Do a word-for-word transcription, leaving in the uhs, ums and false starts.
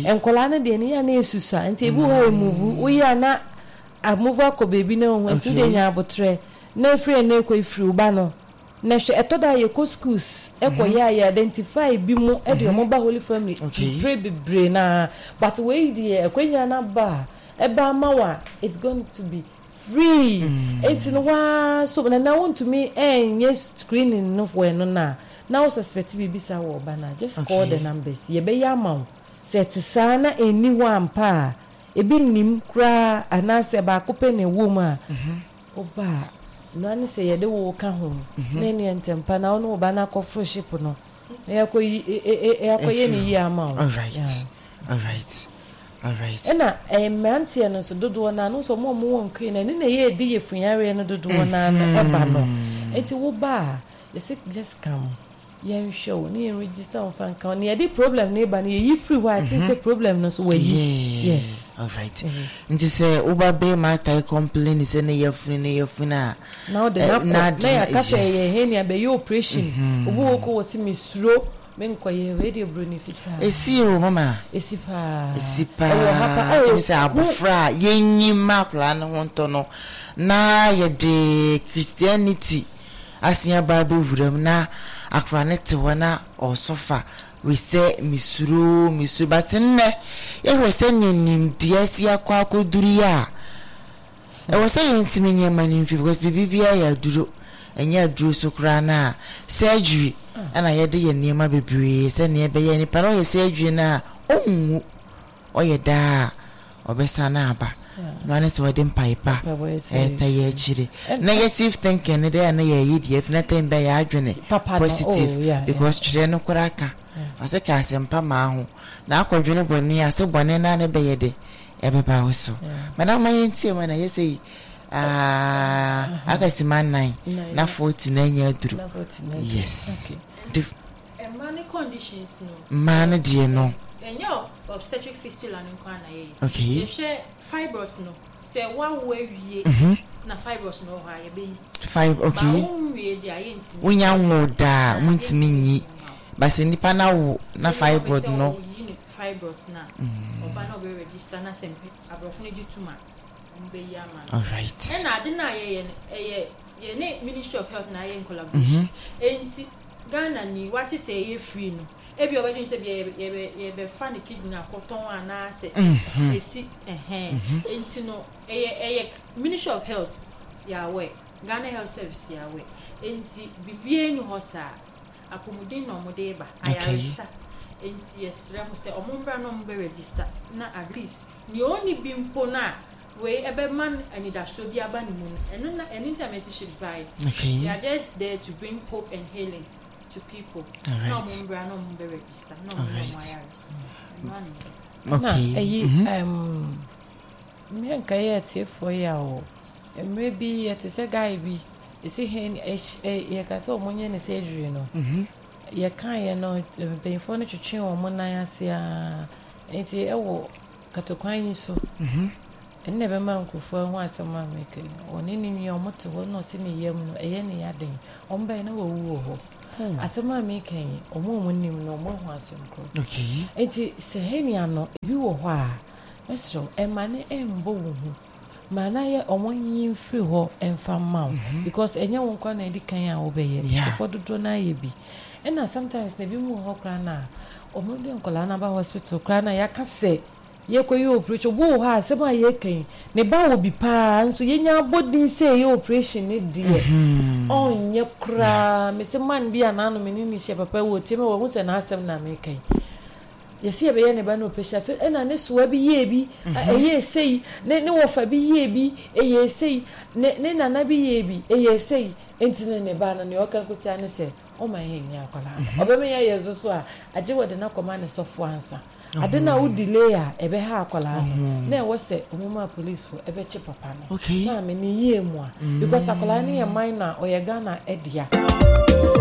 enkola na de ne ya na esusu enti ebu ho move wo ya na a move akọ baby na ho enti de nya abotre na free na ekọ free uba no na hwe etoda ye ko schools ekọ ya ya identify bi mu e de mo ba holy family pray be brain na but we dey ekwenya na ba eba mawa it's going to be free enti no wa so na na want to me eh yes screening no for no na now suspect bi bisa wo ba na just okay. Call the numbers ye be ya ma set sana eni wan pa ebi nim kra anase ba kope ne woma oba no ani se ye de wo ka ho na ni entempa na ono ba na kofroship no na yakoyi yakoye ni yi ama all right yeah. all right all right ena eh mantie no so dodo na no so mo mo won kwi na ni na ye di ye funyare no dodo na na e ba no enti wo ba you say just come yeah show ni register on fan kan ni e problem na ba ni yi free wa I think say problem no so we yes all right nti say uba be ma tai complain say na yefuni na yefuna now the na ya ka say ye he ni be your operation obo ko wo si misro men ko ye radio bronifita esi o mama esi pa esi pa ti say abofra yenyi makla no honto no na ye de Christianity asia ba be wuram na akranete wana osofa we say misuru misuru batenne ye we say nim dia sia kwa akoduru ya e we say ntimi nyama nim fi because bibia ya duro enya duro sokra na surgery ana ye de ye niam bebre se ne be ye ni pa no ye surgery na onwu oye da obesa na aba no ane so dem paipa eh taye chire negative thinking ne dey na ye yidi if nothing be ya adwene positive because chire no koraka ase ka asempa ma ho na akwadwene boni ase boni na ne be ye de e be ba woso madam maye ntie ma na ye say ah akasi man nine na forty na nya duru yes okay man conditions no man die no enyo obstetric fistula no kwa na ye okay ye hwe fibroids no se wa wo awie na fibroids no ha ye be five okay ba wo wie dia ye ntimi wonya wo da muntimi nyi basi nipa na wo na fibroid no fibroids na oba na be register na sempe abrofo ne gituma mbe ya ma all right e na ade na ye ye ye ne Ministry of Health na ye in collaboration enti Ghana ni what is say ye free no ebi obedin se be ye be fan kidney akoton ana se esi eh enti no eye eye Ministry of Health ya we Ghana Health Service ya we enti bibie ni hosa akomudin no mode ba ayaresa enti yesre ho se omombra no mbe register na at least ni oni bimpo na we ebe man anida so bi aba ni mu eno na anytime she buy okay they are just there to bring hope and healing to people. No mumbra no mumbe register. No mumbra okay. Na um me nka ye tie for ya o. Maybe it is a guy bi. You see hen ye ka so monye ne surgery no. Mhm. Ye kan ye no be for no twetwe o mo nan ase a. Enti e wo katokwan yi so. Mhm. Enne be man kofo ho asema meke. Oni ni mi o moto ho no se ne yam no eye ne yaden. Omba na wo wo ho. Asema me kan omo omo nim no mo ho asem ko okay enti se henia no bi wo ho a mesro e mane embo wo ho mana ye omo yin free ho emfa ma because enye won kwa na edi kan a wo be ye for dodo na ye bi and sometimes na bi mu ho kra na omo de nkola na ba hospital kra na ya ka se ye koyi operation wo ha asema ye kan ne ba wo bi pa nso ye nya body say ye operation ne die onye kra me se man bi anano me ni she papa wo tie me wo se na asem na me kan ye se be ye ne ba no operation fe na ne so bi ye bi e ye sei ne ne wo fa bi ye bi e ye sei ne ne nana bi ye bi e ye sei entine ne ba na ne o kan ko sia ne se o ma ye nya akwala obe me ye yezo so a age wo de na koma ne sofo ansa adena wo delay a ebe ha akwala na e wo se omuma police wo ebe che papa no okay na me ni ye mu a because akwala ne ye minor o ye Ghana edia